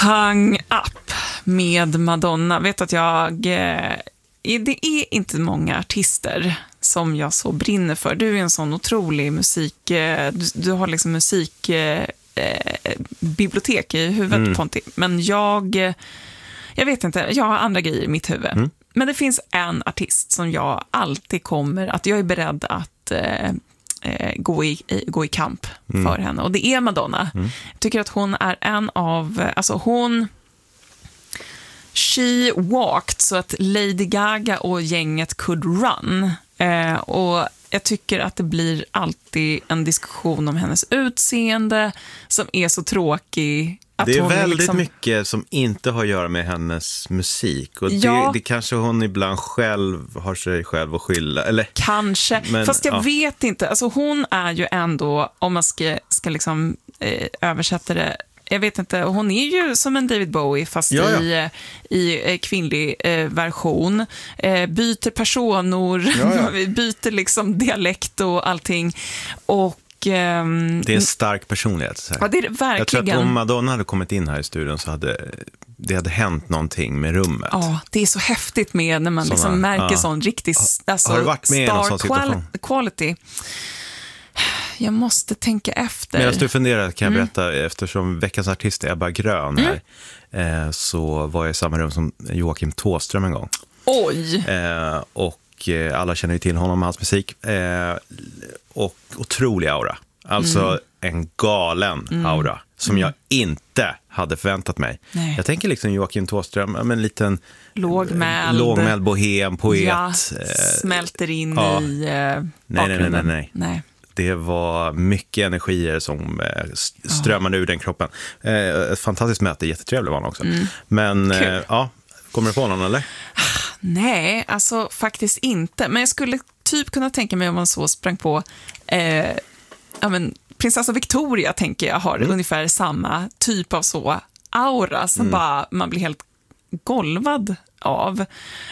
Hang Up med Madonna. Vet att det är inte många artister som jag så brinner för. Du är en sån otrolig musik. Du har liksom musikbibliotek i huvudet, Ponti. Men jag vet inte, jag har andra grejer i mitt huvud. Men det finns en artist som jag alltid jag är beredd att gå i kamp för henne. Och det är Madonna. Jag tycker att hon är she walked så att Lady Gaga och gänget could run. Och jag tycker att det blir alltid en diskussion om hennes utseende som är så tråkig. Det är väldigt mycket som inte har att göra med hennes musik. Och det kanske hon ibland själv har sig själv att skylla. Eller? Kanske, fast jag vet inte. Alltså hon är ju ändå, om man ska liksom översätta det, jag vet inte, hon är ju som en David Bowie fast i kvinnlig version. Byter personor, byter liksom dialekt och allting. Och det är en stark personlighet. Så här. Ja, det är det verkligen. Jag tror att om Madonna hade kommit in här i studion så hade det hade hänt någonting med rummet. Ja, det är så häftigt med när man liksom märker sån riktig har du varit med star quality. Jag måste tänka efter. Medan du funderar kan jag berätta, eftersom veckans artist är Ebba Grön här, så var jag i samma rum som Joakim Thåström en gång. Oj! Och alla känner ju till honom och hans musik. Och otrolig aura. Alltså en galen aura som jag inte hade förväntat mig. Nej. Jag tänker liksom Joakim Thåström, en liten lågmäld bohem, poet. Ja, smälter in i bakgrunden. Nej. Det var mycket energier som strömmade ur den kroppen. Ett fantastiskt möte, jättetrevlig var han också. Men kommer du på någon eller? Nej, alltså faktiskt inte. Men jag skulle typ kunna tänka mig om man så sprang på prinsessa Victoria, tänker jag, har ungefär samma typ av så aura som bara man blir helt golvad av.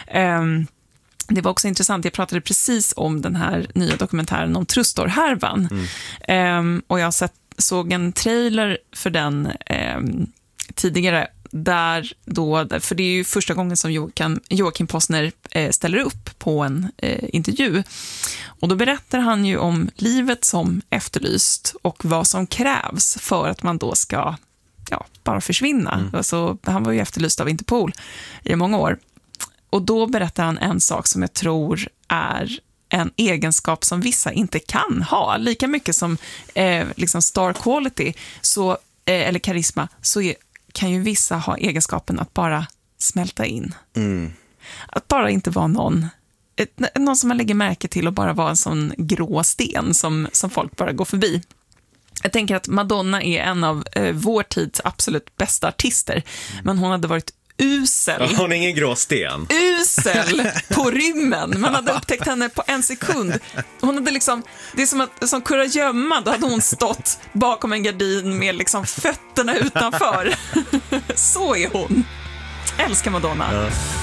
Det var också intressant, jag pratade precis om den här nya dokumentären om Trustor-härvan. Och jag såg en trailer för den tidigare där då, för det är ju första gången som Joakim Posner ställer upp på en intervju. Och då berättar han ju om livet som efterlyst och vad som krävs för att man då ska bara försvinna. Alltså, han var ju efterlyst av Interpol i många år. Och då berättar han en sak som jag tror är en egenskap som vissa inte kan ha. Lika mycket som liksom star quality eller karisma, så kan ju vissa ha egenskapen att bara smälta in. Att bara inte vara någon som man lägger märke till och bara vara en sån grå sten som folk bara går förbi. Jag tänker att Madonna är en av vår tids absolut bästa artister. Men hon hade varit usel. Hon är ingen grå sten. Usel på rymmen. Man hade upptäckt henne på en sekund. Hon hade liksom, det är som kurragömma, då hade hon stått bakom en gardin med liksom fötterna utanför. Så är hon. Älskar Madonna. Ja.